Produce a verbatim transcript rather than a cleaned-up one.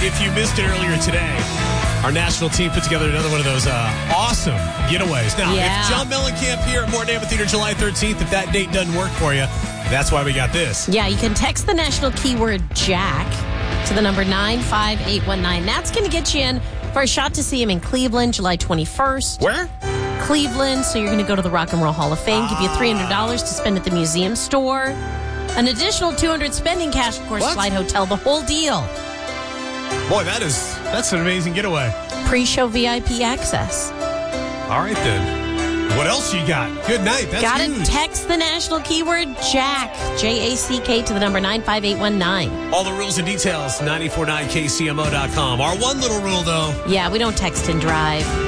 If you missed it earlier today, our national team put together another one of those uh, awesome getaways. Now, Yeah. if John Mellencamp here at Morton Amphitheater July thirteenth, if that date doesn't work for you, that's why we got this. Yeah, you can text the national keyword Jack to the number nine five eight one nine. That's going to get you in for a shot to see him in Cleveland, July twenty-first. Where? Cleveland, so you're going to go to the Rock and Roll Hall of Fame, give you three hundred dollars to spend at the museum store. An additional two hundred dollars spending cash, of course, What? flight, hotel, the whole deal. Boy, that is that's an amazing getaway. Pre-show V I P access. All right, then. What else you got? Good night. That's Got huge. to text the national keyword Jack, J A C K, to the number nine five eight one nine. All the rules and details, nine four nine K C M O dot com. Our one little rule, though. Yeah, we don't text and drive.